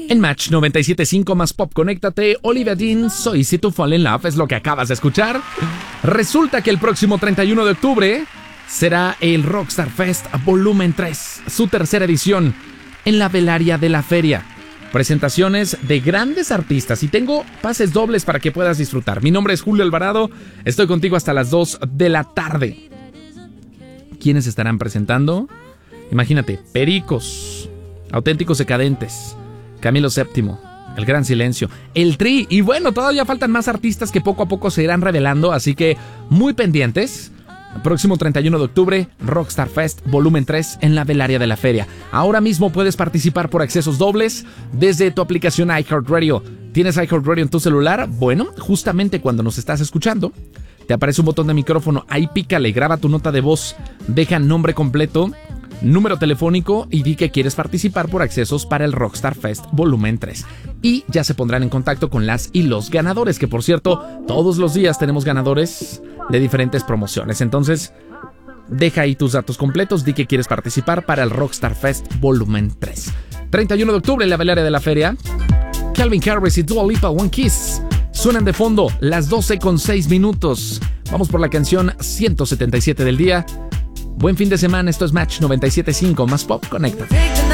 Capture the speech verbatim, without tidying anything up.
En Match noventa y siete punto cinco más Pop, conéctate. Olivia Dean, So Easy to Fall in Love, es lo que acabas de escuchar. Resulta que el próximo treinta y uno de octubre será el Rockstar Fest Volumen tres, su tercera edición, en la velaria de la feria. Presentaciones de grandes artistas y tengo pases dobles para que puedas disfrutar. Mi nombre es Julio Alvarado, estoy contigo hasta las dos de la tarde. ¿Quiénes estarán presentando? Imagínate, Pericos, Auténticos Decadentes, Camilo séptimo, El Gran Silencio, El Tri, y bueno, todavía faltan más artistas que poco a poco se irán revelando, así que muy pendientes. Próximo treinta y uno de octubre, Rockstar Fest Volumen tres en la velaria de la feria. Ahora mismo puedes participar por accesos dobles desde tu aplicación iHeartRadio. ¿Tienes iHeartRadio en tu celular? Bueno, justamente cuando nos estás escuchando, te aparece un botón de micrófono, ahí pícale, graba tu nota de voz, deja nombre completo, número telefónico y di que quieres participar por accesos para el Rockstar Fest Volumen tres. Y ya se pondrán en contacto con las y los ganadores, que por cierto, todos los días tenemos ganadores de diferentes promociones. Entonces, deja ahí tus datos completos, di que quieres participar para el Rockstar Fest Volumen tres. treinta y uno de octubre en la velaria de la feria, Calvin Harris y Dua Lipa, One Kiss. Suenan de fondo las doce con seis minutos. Vamos por la canción ciento setenta y siete del día. Buen fin de semana, esto es Match noventa y siete punto cinco más Pop, conéctate.